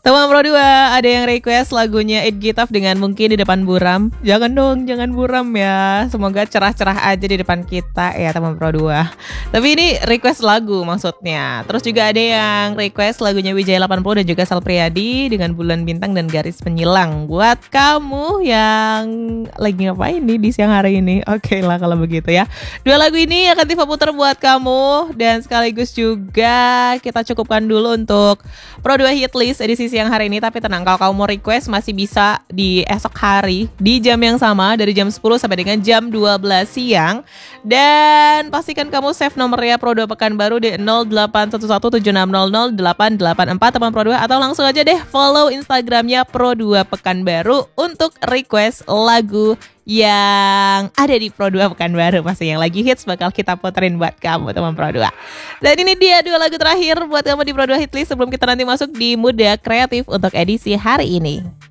Teman Pro 2, ada yang request lagunya It Gitaf dengan Mungkin di depan buram. Jangan dong, jangan buram ya. Semoga cerah-cerah aja di depan kita ya teman Pro 2. Tapi ini request lagu maksudnya. Terus juga ada yang request lagunya Wijaya 80 dan juga Sal Priadi dengan Bulan Bintang dan Garis Penyilang. Buat kamu yang lagi ngapain nih di siang hari ini. Oke lah kalau begitu ya. Dua lagu ini akan Tifa putar buat kamu. Dan sekaligus juga kita cukupkan dulu untuk Pro 2 Hit List edisi siang hari ini. Tapi tenang, kalau kamu mau request masih bisa di esok hari di jam yang sama dari jam 10 sampai dengan jam 12 siang. Dan pastikan kamu save nomornya Pro 2 Pekanbaru di 081176000884 teman Pro 2, atau langsung aja deh follow Instagramnya Pro 2 Pekanbaru untuk request lagu yang ada di Pro 2 Pekanbaru. Pasti yang lagi hits bakal kita puterin buat kamu teman Pro 2. Dan ini dia dua lagu terakhir buat kamu di Pro 2 Hitlist sebelum kita nanti masuk di Muda Kreatif untuk edisi hari ini.